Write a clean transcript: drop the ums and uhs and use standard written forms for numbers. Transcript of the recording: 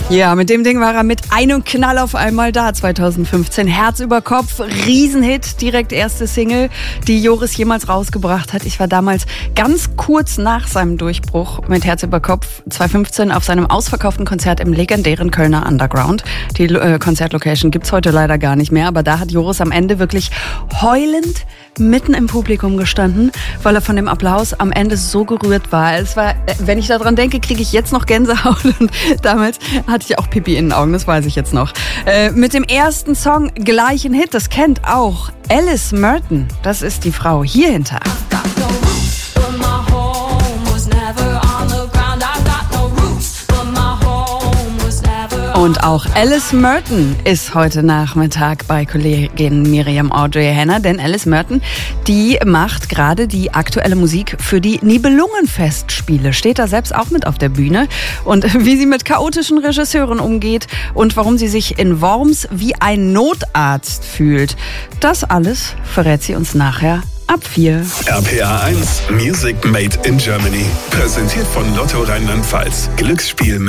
Ja, mit dem Ding war er mit einem Knall auf einmal da 2015. Herz über Kopf, Riesenhit, direkt erste Single, die Joris jemals rausgebracht hat. Ich war damals ganz kurz nach seinem Durchbruch mit Herz über Kopf 2015 auf seinem ausverkauften Konzert im legendären Kölner Underground. Die Konzertlocation gibt's heute leider gar nicht mehr, aber da hat Joris am Ende wirklich heulend mitten im Publikum gestanden, weil er von dem Applaus am Ende so gerührt war. Es war, wenn ich daran denke, kriege ich jetzt noch Gänsehaut und damals hatte ich auch Pipi in den Augen, das weiß ich jetzt noch. Mit dem ersten Song gleich ein Hit, das kennt auch Alice Merton. Das ist die Frau hier hinter. Und auch Alice Merton ist heute Nachmittag bei Kollegin Miriam Audrey Henner, denn Alice Merton, die macht gerade die aktuelle Musik für die Nibelungenfestspiele, steht da selbst auch mit auf der Bühne. Und wie sie mit chaotischen Regisseuren umgeht und warum sie sich in Worms wie ein Notarzt fühlt, das alles verrät sie uns nachher ab 4. RPA 1 Music Made in Germany. Präsentiert von Lotto Rheinland-Pfalz. Glücksspiel